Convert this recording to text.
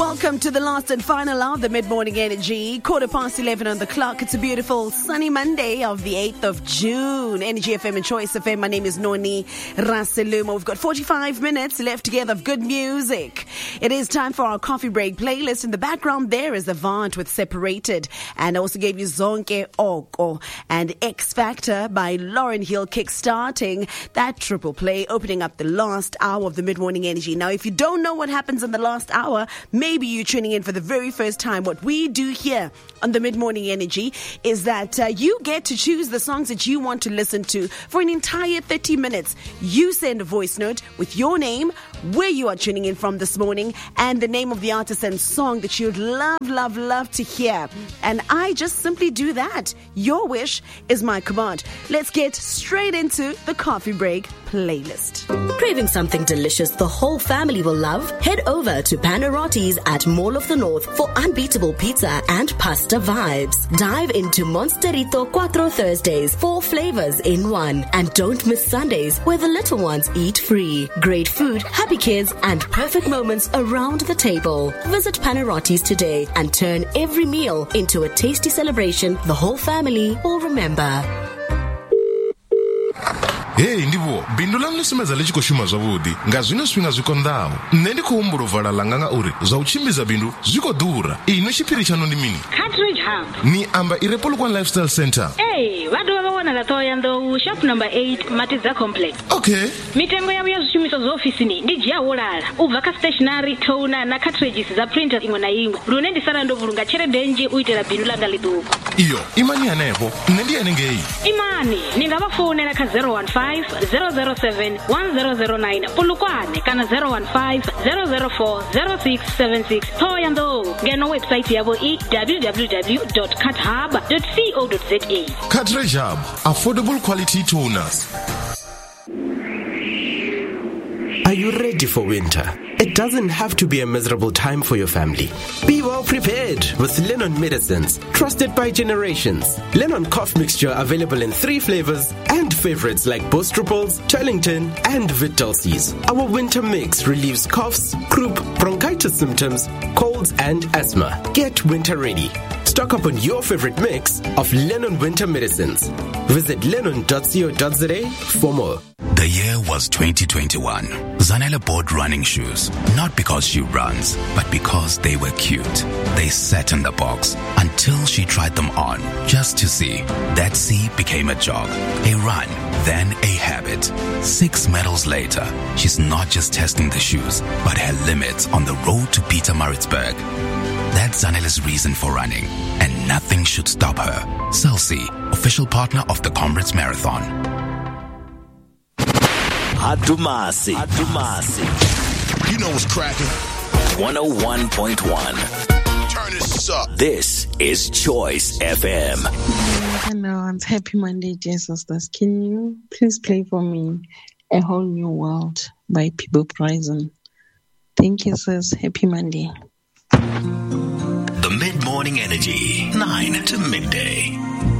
Welcome to the last and final hour of the Mid-Morning Energy. 11:15 on the clock. It's a beautiful sunny Monday of the 8th of June. Energy FM and Choice FM. My name is Noni Raseluma. We've got 45 minutes left together of good music. It is time for our coffee break playlist. In the background there is Avant with Separated. And I also gave you Zonke Oko and X Factor by Lauryn Hill kickstarting that triple play, opening up the last hour of the Mid-Morning Energy. Now, if you don't know what happens in the last hour, maybe you're tuning in for the very first time. What we do here on the Mid-Morning Energy is that you get to choose the songs that you want to listen to for an entire 30 minutes. You send a voice note with your name, where you are tuning in from this morning, and the name of the artist and song that you'd love to hear. And I just simply do that. Your wish is my command. Let's get straight into the coffee break playlist. Craving something delicious the whole family will love? Head over to Panarotti's at Mall of the North for unbeatable pizza and pasta vibes. Dive into Monsterito Cuatro Thursdays, 4 flavors in one. And don't miss Sundays, where the little ones eat free. Great food, happy kids, and perfect moments around the table. Visit Panarotti's today and turn every meal into a tasty celebration the whole family will remember. Hey, ndivo, bindu lam lisimeza lechiko shuma zawudi, nga zwino swinga zwiko ndao. Nendi kuhumburu vala langanga uri, za uchimbiza bindu, zwiko dura. Ino shipiri chano ni mini. Cartridge Hub. Ni amba Irepolu Kwan Lifestyle Center. Hey, wadu wawana la toya ndo shop number 8, Matiza Complex. Okay. Mitengo ya zuchumiso za ofisi ni, ndi jia wolala. Uvaka stationery, toner, na cartridges za printers ingo na ingo. Runendi sana ndo vulunga chere denji uite la bindu langa liduko. Iyo, imani ya neho, nendi ya nengei. Imani, ninga wafune na ka 015-007-1009 Pulukwane kana 015-004-0676 Toya ndo ngeno website yabo www.cathub.co.za. Cartridge Hub, affordable quality toners. Are you ready for winter? It doesn't have to be a miserable time for your family. Be well prepared with Lennon Medicines, trusted by generations. Lennon cough mixture available in 3 flavors and favorites like Bostruples, Turlington, and Vitalcies. Our winter mix relieves coughs, croup, bronchitis symptoms, colds, and asthma. Get winter ready. Stock up on your favorite mix of Lennon Winter Medicines. Visit lennon.co.za for more. The year was 2021. Zanele bought running shoes, not because she runs, but because they were cute. They sat in the box until she tried them on, just to see. That see became a jog, a run, then a habit. 6 medals later, she's not just testing the shoes, but her limits on the road to Pietermaritzburg. That's Zanele's reason for running, and nothing should stop her. Celsi, official partner of the Comrades Marathon. Adumasi. You know what's cracking. 101.1. Turn this up. This is Choice FM. Hello, it's Happy Monday, dear sisters. Can you please play for me A Whole New World by People Prison? Thank you, sis. Happy Monday. The Mid-Morning Energy, 9 to midday.